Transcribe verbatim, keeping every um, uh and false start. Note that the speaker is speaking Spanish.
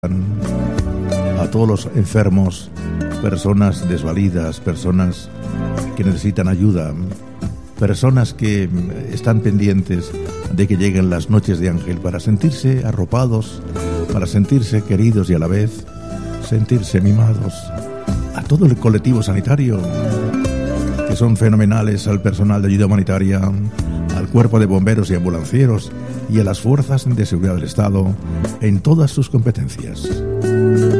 a todos los enfermos, personas desvalidas, personas que necesitan ayuda, personas que están pendientes de que lleguen las noches de ángel para sentirse arropados, para sentirse queridos y a la vez sentirse mimados. A todo el colectivo sanitario, que son fenomenales, al personal de ayuda humanitaria, al cuerpo de bomberos y ambulancieros y a las fuerzas de seguridad del Estado en todas sus competencias.